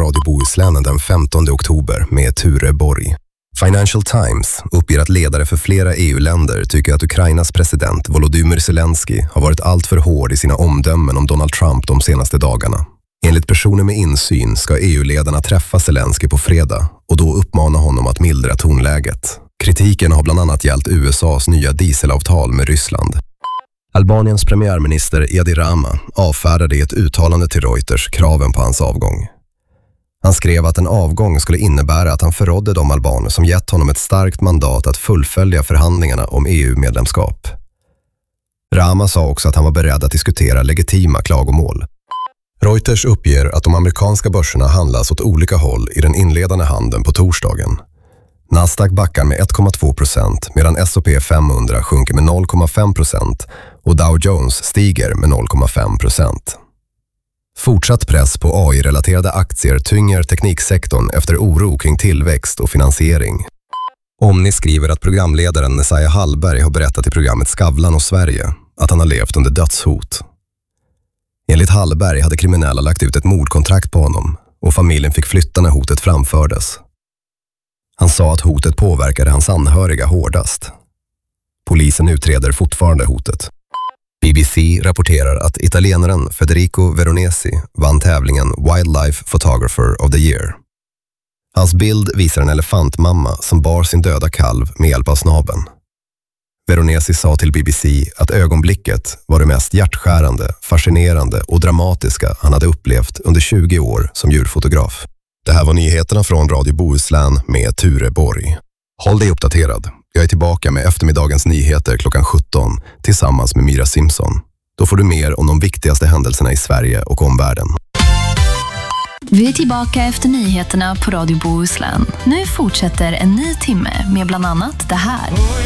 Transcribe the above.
Radio Bohuslän den 15 oktober med Ture Borg. Financial Times uppger att ledare för flera EU-länder tycker att Ukrainas president Volodymyr Zelensky har varit allt för hård i sina omdömen om Donald Trump de senaste dagarna. Enligt personer med insyn ska EU-ledarna träffa Zelensky på fredag och då uppmana honom att mildra tonläget. Kritiken har bland annat gällt USAs nya dieselavtal med Ryssland. Albaniens premiärminister Edi Rama avfärdade i ett uttalande till Reuters kraven på hans avgång. Han skrev att en avgång skulle innebära att han förrådde de albaner som gett honom ett starkt mandat att fullfölja förhandlingarna om EU-medlemskap. Rama sa också att han var beredd att diskutera legitima klagomål. Reuters uppger att de amerikanska börserna handlas åt olika håll i den inledande handeln på torsdagen. Nasdaq backar med 1,2% medan S&P 500 sjunker med 0,5% och Dow Jones stiger med 0,5%. Fortsatt press på AI-relaterade aktier tynger tekniksektorn efter oro kring tillväxt och finansiering. Omni skriver att programledaren Nesaja Hallberg har berättat i programmet Skavlan och Sverige att han har levt under dödshot. Enligt Hallberg hade kriminella lagt ut ett mordkontrakt på honom och familjen fick flytta när hotet framfördes. Han sa att hotet påverkade hans anhöriga hårdast. Polisen utreder fortfarande hotet. BBC rapporterar att italienaren Federico Veronesi vann tävlingen Wildlife Photographer of the Year. Hans bild visar en elefantmamma som bar sin döda kalv med hjälp av snabeln. Veronesi sa till BBC att ögonblicket var det mest hjärtskärande, fascinerande och dramatiska han hade upplevt under 20 år som djurfotograf. Det här var nyheterna från Radio Bohuslän med Ture Borg. Håll dig uppdaterad. Jag är tillbaka med eftermiddagens nyheter klockan 17 tillsammans med Mira Simpson. Då får du mer om de viktigaste händelserna i Sverige och omvärlden. Vi är tillbaka efter nyheterna på Radio Bohuslän. Nu fortsätter en ny timme med bland annat det här.